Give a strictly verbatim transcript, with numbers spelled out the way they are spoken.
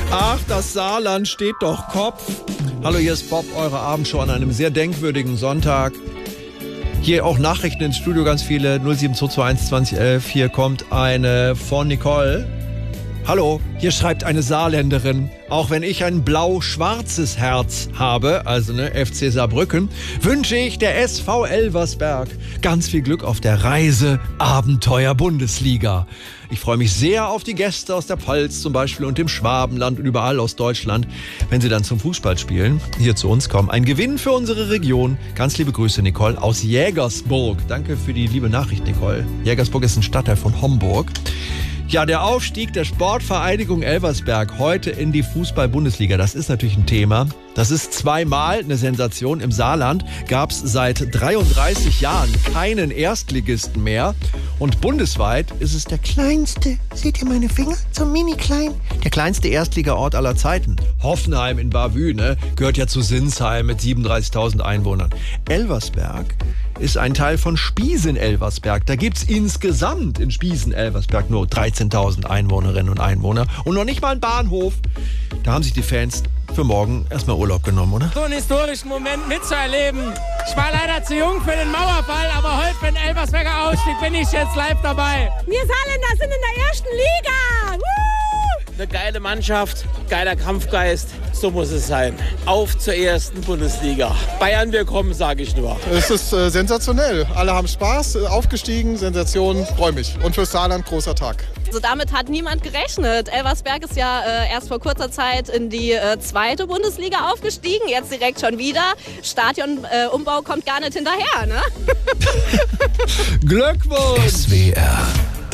Ach, das Saarland steht doch Kopf. Hallo, hier ist Bob, eure Abendshow an einem sehr denkwürdigen Sonntag. Hier auch Nachrichten ins Studio, ganz viele. null sieben zwei zwei eins zwanzig elf. Hier kommt eine von Nicole. Hallo, hier schreibt eine Saarländerin. Auch wenn ich ein blau-schwarzes Herz habe, also ne, F C Saarbrücken, wünsche ich der S V Elversberg ganz viel Glück auf der Reise Abenteuer Bundesliga. Ich freue mich sehr auf die Gäste aus der Pfalz zum Beispiel und dem Schwabenland und überall aus Deutschland, wenn sie dann zum Fußballspielen hier zu uns kommen. Ein Gewinn für unsere Region. Ganz liebe Grüße, Nicole, aus Jägersburg. Danke für die liebe Nachricht, Nicole. Jägersburg ist ein Stadtteil von Homburg. Ja, der Aufstieg der Sportvereinigung Elversberg heute in die Fußball-Bundesliga, das ist natürlich ein Thema. Das ist zweimal eine Sensation. Im Saarland gab es seit dreiunddreißig Jahren keinen Erstligisten mehr. Und bundesweit ist es der kleinste, seht ihr meine Finger, so mini klein, der kleinste Erstligaort aller Zeiten. Hoffenheim in Bavü, ne, gehört ja zu Sinsheim mit siebenunddreißigtausend Einwohnern. Elversberg ist ein Teil von Spiesen-Elversberg. Da gibt's insgesamt in Spiesen-Elversberg nur dreizehntausend Einwohnerinnen und Einwohner und noch nicht mal einen Bahnhof. Da haben sich die Fans für morgen erstmal Urlaub genommen, oder? So einen historischen Moment mitzuerleben. Ich war leider zu jung für den Mauerball, aber heute für den Elversberger Ausstieg bin ich jetzt live dabei. Wir Saarländer sind in der ersten Liga. Woo! Eine geile Mannschaft, geiler Kampfgeist. So muss es sein. Auf zur ersten Bundesliga. Bayern, wir kommen, sage ich nur. Es ist äh, sensationell. Alle haben Spaß, äh, aufgestiegen, Sensation, freue mich. Und für Saarland großer Tag. Also damit hat niemand gerechnet. Elversberg ist ja äh, erst vor kurzer Zeit in die äh, zweite Bundesliga aufgestiegen, jetzt direkt schon wieder. Stadionumbau äh, kommt gar nicht hinterher, ne? Glückwunsch! S W R